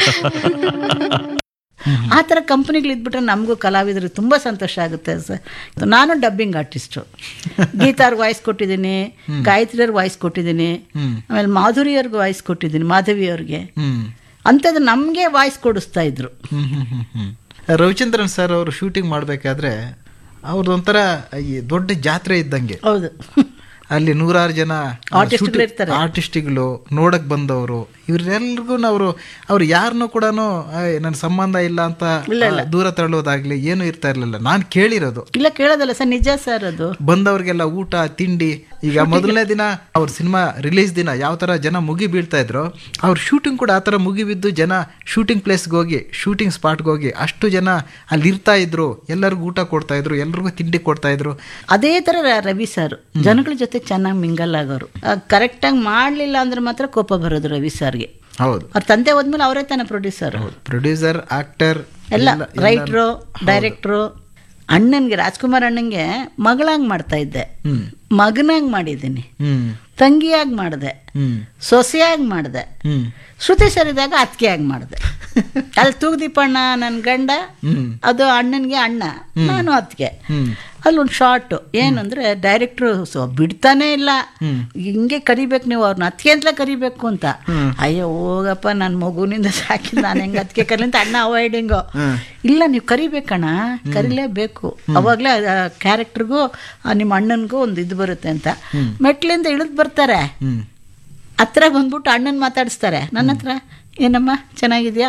ಆ ಥರ ಕಂಪ್ನಿಗಳು ಇದ್ಬಿಟ್ರೆ ನಮಗೂ ಕಲಾವಿದರಿಗೆ ತುಂಬ ಸಂತೋಷ ಆಗುತ್ತೆ ಸರ್. ನಾನು ಡಬ್ಬಿಂಗ್ ಆರ್ಟಿಸ್ಟು, ಗೀತಾರ್ಗೆ ವಾಯ್ಸ್ ಕೊಟ್ಟಿದ್ದೀನಿ, ಗಾಯತ್ರಿಯವ್ರಿಗೆ ವಾಯ್ಸ್ ಕೊಟ್ಟಿದ್ದೀನಿ, ಆಮೇಲೆ ಮಾಧುರಿಯವ್ರಿಗೆ ವಾಯ್ಸ್ ಕೊಟ್ಟಿದ್ದೀನಿ, ಮಾಧವಿ ಅವ್ರಿಗೆ. ಅಂಥದ್ದು ನಮಗೆ ವಾಯ್ಸ್ ಕೊಡಿಸ್ತಾ ಇದ್ರು. ರವಿಚಂದ್ರನ್ ಸರ್ ಅವರು ಶೂಟಿಂಗ್ ಮಾಡಬೇಕಾದ್ರೆ ಅವ್ರದ್ದೊಂಥರ ಈ ದೊಡ್ಡ ಜಾತ್ರೆ ಇದ್ದಂಗೆ. ಹೌದು, ಅಲ್ಲಿ ನೂರಾರು ಜನ ಆರ್ಟಿಸ್ಟ್ಗಳು ಆರ್ಟಿಸ್ಟ್ಗಳು ನೋಡಕ್ ಬಂದವರು, ಇವ್ರೆಲ್ರಿಗೂ ಅವ್ರು ಯಾರನ್ನೂ ಕೂಡ ನನ್ನ ಸಂಬಂಧ ಇಲ್ಲ ಅಂತ ದೂರ ತಳ್ಳೋದಾಗ್ಲಿ ಏನು ಇರ್ತಾ ಇರ್ಲಿಲ್ಲ. ನಾನು ಕೇಳಿರೋದು ಇಲ್ಲ, ಕೇಳೋದಲ್ಲ ಸರ್, ನಿಜ ಸರ್. ಅದು ಬಂದವ್ರಿಗೆಲ್ಲ ಊಟ ತಿಂಡಿ. ಈಗ ಮೊದಲನೇ ದಿನ ಅವ್ರ ಸಿನಿಮಾ ರಿಲೀಸ್ ದಿನ ಯಾವ ತರ ಜನ ಮುಗಿ ಬೀಳ್ತಾ ಇದ್ರು, ಅವ್ರ ಶೂಟಿಂಗ್ ಕೂಡ ಆ ತರ ಮುಗಿ ಬಿದ್ದು ಜನ ಶೂಟಿಂಗ್ ಪ್ಲೇಸ್ಗೆ ಹೋಗಿ, ಶೂಟಿಂಗ್ ಸ್ಪಾಟ್ಗೆ ಹೋಗಿ ಅಷ್ಟು ಜನ ಅಲ್ಲಿ ಇರ್ತಾ ಇದ್ರು, ಎಲ್ಲರಿಗೂ ಊಟ ಕೊಡ್ತಾ ಇದ್ರು, ಎಲ್ರಿಗೂ ತಿಂಡಿ ಕೊಡ್ತಾ ಇದ್ರು. ಅದೇ ತರ ರವಿ ಸರ್ ಜನಗಳ ಜೊತೆ ಚೆನ್ನಾಗಿ ಮಿಂಗಲ್ ಆಗೋರು. ಕರೆಕ್ಟಾಗಿ ಮಾಡಲಿಲ್ಲ ಅಂದ್ರೆ ಮಾತ್ರ ಕೋಪ ಬರೋದು ರವಿ ಸರ್ಗೆ. ಹೌದು, ಅವ್ರ ತಂದೆ ಹೋದ್ಮೇಲೆ ಅವರೇ ತಾನೇ ಪ್ರೊಡ್ಯೂಸರ್ ಆಕ್ಟರ್ ಎಲ್ಲ, ರೈಟ್ರು, ಡೈರೆಕ್ಟ್ರು. ಅಣ್ಣನ್ಗೆ, ರಾಜ್ಕುಮಾರ್ ಅಣ್ಣಂಗೆ ಮಗಳಾಗಿ ಮಾಡ್ತಾ ಇದ್ದೆ, ಮಗನಾಗಿ ಮಾಡಿದ್ದೀನಿ, ತಂಗಿಯಾಗಿ ಮಾಡಿದೆ, ಸೊಸೆಯಾಗಿ ಮಾಡಿದೆ, ಶ್ರುತಿ ಸರಿದಾಗ ಅತ್ತಿಗೆಯಾಗಿ ಮಾಡಿದೆ. ಅಲ್ಲಿ ತೂಗ್ದೀಪಣ್ಣ ನನ್ನ ಗಂಡ, ಅದು ಅಣ್ಣನಿಗೆ ಅಣ್ಣ, ನಾನು ಅತ್ತಿಗೆ. ಅಲ್ಲೊಂದು ಶಾರ್ಟು ಏನಂದ್ರೆ ಡೈರೆಕ್ಟ್ರು ಬಿಡ್ತಾನೆ ಇಲ್ಲ, ಹಿಂಗೆ ಕರಿಬೇಕು ನೀವು ಅವ್ರನ್ನ ಅತ್ತಿಗೆ ಅಂತಲೇ ಕರಿಬೇಕು ಅಂತ. ಅಯ್ಯೋ ಹೋಗಪ್ಪ, ನನ್ನ ಮಗುನಿಂದ ಸಾಕಿ ನಾನು ಹೆಂಗೆ ಅತ್ತಿಗೆ ಕರೀಲಿ ಅಂತ ಅಣ್ಣ ಅವಾಯ್ಡಿಂಗು. ಇಲ್ಲ, ನೀವು ಕರಿಬೇಕಣ್ಣ, ಕರಿಲೇಬೇಕು, ಅವಾಗಲೇ ಕ್ಯಾರೆಕ್ಟರ್ಗೂ ನಿಮ್ಮ ಅಣ್ಣನಿಗೂ ಒಂದು ಇದು ಬರುತ್ತೆ ಅಂತ. ಮೆಟ್ಲಿಂದ ಇಳಿದು ಬರ್ತಾರೆ, ಹತ್ರ ಬಂದ್ಬಿಟ್ಟು ಅಣ್ಣನ ಮಾತಾಡಿಸ್ತಾರೆ ನನ್ನ ಹತ್ರ, ಏನಮ್ಮ ಚೆನ್ನಾಗಿದ್ಯಾ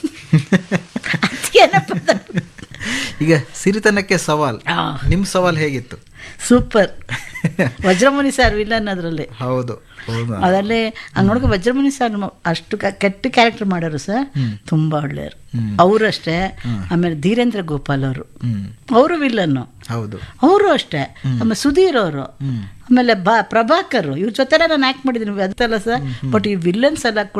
ಈಗ ಸಿರಿತನಕ್ಕೆ ಸವಾಲ್, ನಿಮ್ ಸವಾಲ್ ಹೇಗಿತ್ತು? ಸೂಪರ್. ವಜ್ರಮುನಿ ಸರ್ ವಿಲನ್ ಅದರಲ್ಲಿ. ಹೌದು, ಅದರಲ್ಲಿ ಹಂಗೆ ನೋಡ್ಕೊ ವಜ್ರಮುನಿ ಸರ್ ಅಷ್ಟು ಕೆಟ್ಟ ಕ್ಯಾರೆಕ್ಟರ್ ಮಾಡೋರು ಸರ್, ತುಂಬಾ ಒಳ್ಳೆಯವರು ಅವರು ಅಷ್ಟೇ. ಆಮೇಲೆ ಧೀರೇಂದ್ರ ಗೋಪಾಲ್ ಅವರು ವಿಲನ್ನು, ಹೌದು, ಅವರು ಅಷ್ಟೇ. ಆಮೇಲೆ ಸುಧೀರ್ ಅವರು, ಆಮೇಲೆ ಪ್ರಭಾಕರ್, ಇವ್ರ ಜೊತೆ ನಾನು ಆಕ್ಟ್ ಮಾಡಿದ್ದೀನಿ ಅದಲ್ಲ ಸರ್. ಬಟ್ ಈ ವಿಲನ್ಸ್ ಎಲ್ಲ